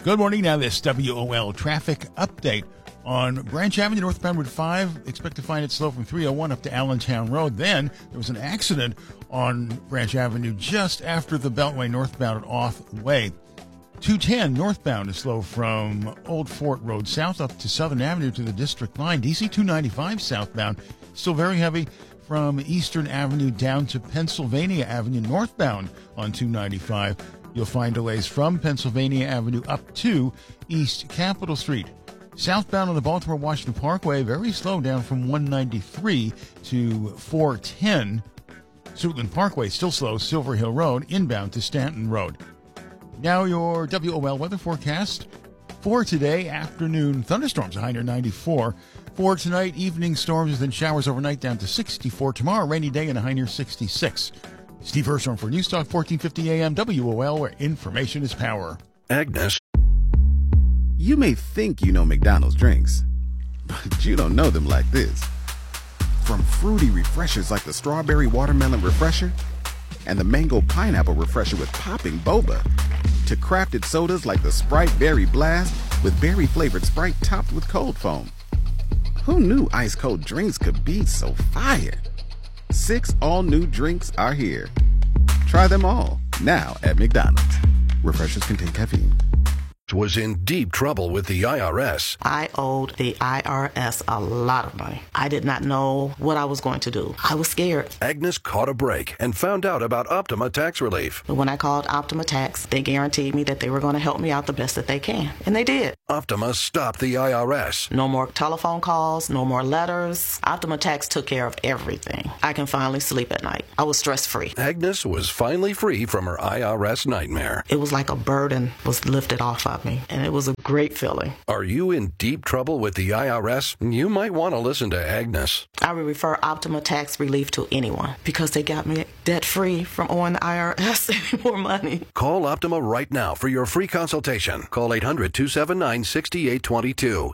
Good morning. Now this WOL traffic update. On Branch Avenue, northbound Route 5, expect to find it slow from 301 up to Allentown Road. Then there was an accident on Branch Avenue just after the Beltway northbound at Off Way. 210 northbound is slow from Old Fort Road south up to Southern Avenue to the District Line. DC 295 southbound still very heavy from Eastern Avenue down to Pennsylvania Avenue northbound on 295. You'll find delays from Pennsylvania Avenue up to East Capitol Street. Southbound on the Baltimore-Washington Parkway, very slow down from 193 to 410. Suitland Parkway, still slow. Silver Hill Road, inbound to Stanton Road. Now your WOL weather forecast. For today, afternoon thunderstorms, a high near 94. For tonight, evening storms, then showers overnight down to 64. Tomorrow, rainy day and a high near 66. Steve Hirschhorn for Newstalk 1450 AM WOL, where information is power. Agnes. You may think you know McDonald's drinks, but you don't know them like this. From fruity refreshers like the Strawberry Watermelon Refresher and the Mango Pineapple Refresher with popping boba, to crafted sodas like the Sprite Berry Blast with berry-flavored Sprite topped with cold foam. Who knew ice-cold drinks could be so fire? 6 all-new drinks are here. Try them all, now at McDonald's. Refreshers contain caffeine. Was in deep trouble with the IRS. I owed the IRS a lot of money. I did not know what I was going to do. I was scared. Agnes caught a break and found out about Optima Tax Relief. But when I called Optima Tax, they guaranteed me that they were going to help me out the best that they can. And they did. Optima stopped the IRS. No more telephone calls, no more letters. Optima Tax took care of everything. I can finally sleep at night. I was stress-free. Agnes was finally free from her IRS nightmare. It was like a burden was lifted off of me, and it was a great feeling. Are you in deep trouble with the IRS? You might want to listen to Agnes. I would refer Optima Tax Relief to anyone because they got me debt-free from owing the IRS any more money. Call Optima right now for your free consultation. Call 800-279-6822.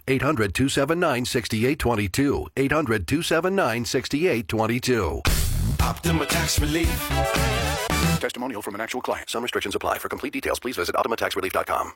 800-279-6822. 800-279-6822. Optima Tax Relief. Testimonial from an actual client. Some restrictions apply. For complete details, please visit OptimaTaxRelief.com.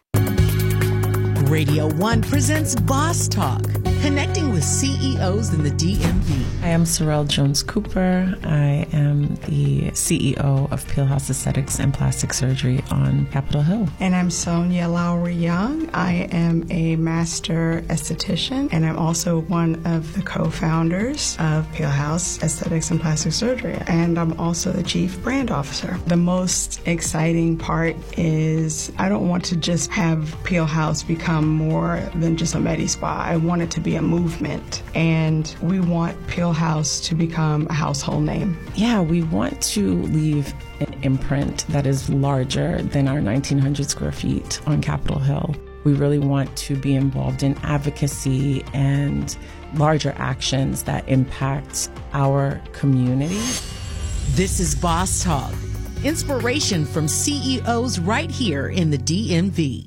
Radio 1 presents Boss Talk, connecting with CEOs in the DMV. I am Sorrel Jones-Cooper. I am the CEO of Peel House Aesthetics and Plastic Surgery on Capitol Hill. And I'm Sonia Lowry Young. I am a master esthetician, and I'm also one of the co-founders of Peel House Aesthetics and Plastic Surgery. And I'm also the chief brand officer. The most exciting part is I don't want to just have Peel House become more than just a med spa. I want it to be a movement, and we want Peel House to become a household name. Yeah, we want to leave an imprint that is larger than our 1,900 square feet on Capitol Hill. We really want to be involved in advocacy and larger actions that impact our community. This is Boss Talk, inspiration from CEOs right here in the DMV.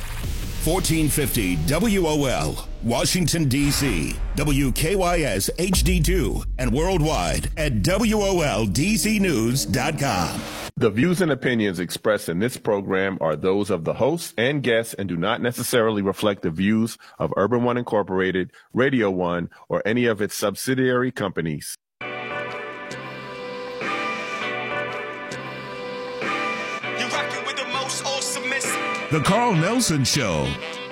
1450 WOL, Washington, D.C., WKYS HD2, and worldwide at WOLDCnews.com. The views and opinions expressed in this program are those of the hosts and guests and do not necessarily reflect the views of Urban One Incorporated, Radio One, or any of its subsidiary companies. The Carl Nelson Show